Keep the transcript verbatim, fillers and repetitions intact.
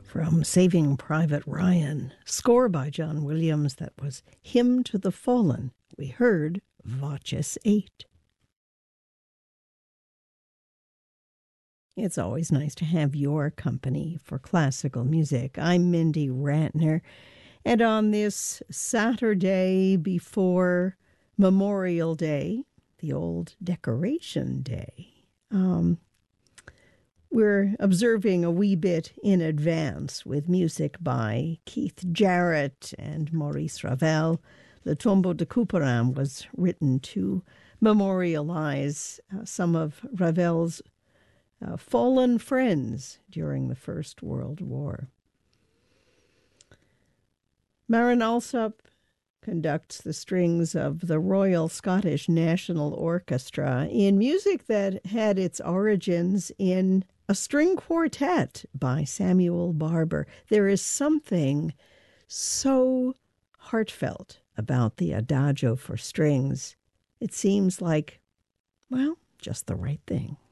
From Saving Private Ryan, score by John Williams, that was Hymn to the Fallen. We heard Voces eight. It's always nice to have your company for classical music. I'm Mindy Ratner, and on this Saturday before Memorial Day, the old Decoration Day, um, we're observing a wee bit in advance with music by Keith Jarrett and Maurice Ravel. Le Tombeau de Couperin was written to memorialize uh, some of Ravel's uh, fallen friends during the First World War. Maren Alsop conducts the strings of the Royal Scottish National Orchestra in music that had its origins in a string quartet by Samuel Barber. There is something so heartfelt about the Adagio for strings. It seems like, well, just the right thing.